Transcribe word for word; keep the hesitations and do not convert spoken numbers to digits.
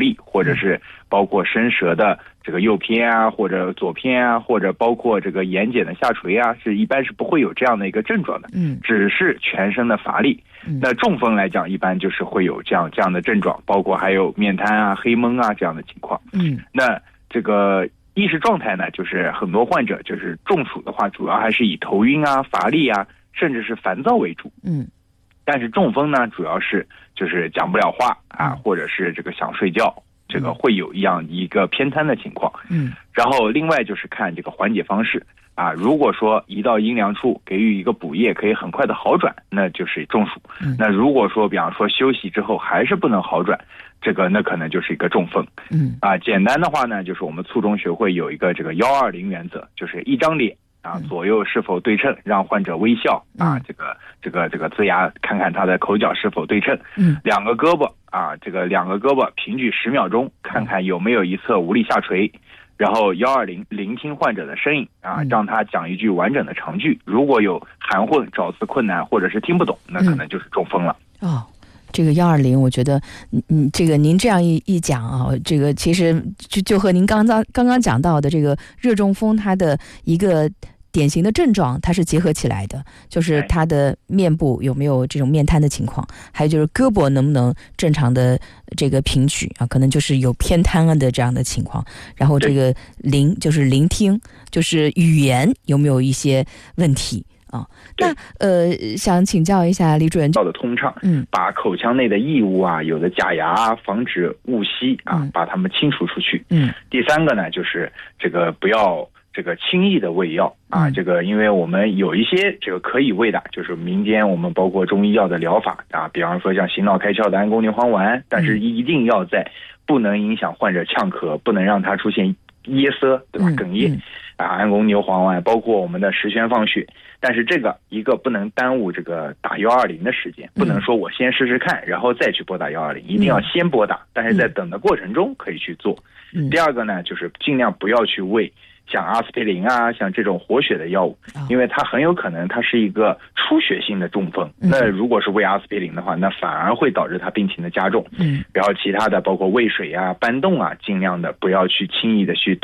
利，或者是包括伸舌的这个右偏啊，或者左偏啊，或者包括这个眼睑的下垂啊，是一般是不会有这样的一个症状的， 嗯， 只是全身的乏力。那中风来讲，一般就是会有这样这样的症状，包括还有面瘫啊、黑蒙啊这样的情况。 嗯， 那这个意识状态呢，就是很多患者就是中暑的话，主要还是以头晕啊、乏力啊，甚至是烦躁为主。 嗯， 但是中风呢，主要是就是讲不了话啊，或者是这个想睡觉，这个会有一样一个偏瘫的情况。 嗯， 然后另外就是看这个缓解方式啊，如果说一到阴凉处给予一个补液，可以很快的好转，那就是中暑。 嗯， 那如果说比方说休息之后还是不能好转，这个那可能就是一个中风。 嗯， 啊，简单的话呢，就是我们卒中学会有一个这个幺二零原则，就是一张脸啊，左右是否对称，让患者微笑啊，这个这个这个呲牙，看看他的口角是否对称。 嗯， 两个胳膊啊，这个两个胳膊平举十秒钟，看看有没有一侧无力下垂。然后幺二零聆听患者的声音啊，让他讲一句完整的长句。如果有含混、找词困难或者是听不懂，那可能就是中风了。 嗯、哦。这个幺二零，我觉得，嗯，这个您这样一一讲啊，这个其实就就和您刚刚刚刚讲到的这个热中风，它的一个典型的症状，它是结合起来的，就是他的面部有没有这种面瘫的情况，还有就是胳膊能不能正常的这个平举啊，可能就是有偏瘫的这样的情况。然后这个聆就是聆听，就是语言有没有一些问题。啊，那呃，想请教一下李主任， 道的通畅，嗯，把口腔内的异物啊，有的假牙啊，防止误吸啊，嗯、把它们清除出去。嗯，第三个呢，就是这个不要这个轻易的喂药啊，嗯、这个因为我们有一些这个可以喂的，就是民间我们包括中医药的疗法啊，比方说像醒脑开窍的安宫牛黄丸，但是一定要在不能影响患者呛咳，不能让它出现噎塞，对吧？哽咽。嗯嗯啊，安宫牛黄丸，包括我们的十宣放血，但是这个一个不能耽误这个打幺二零的时间，不能说我先试试看，然后再去拨打幺二零，一定要先拨打，但是在等的过程中可以去做。嗯、第二个呢，就是尽量不要去喂像阿司匹林啊，像这种活血的药物，因为它很有可能它是一个出血性的中风。嗯、那如果是喂阿司匹林的话，那反而会导致它病情的加重。嗯，然后其他的包括喂水啊、搬动啊，尽量的不要去轻易的去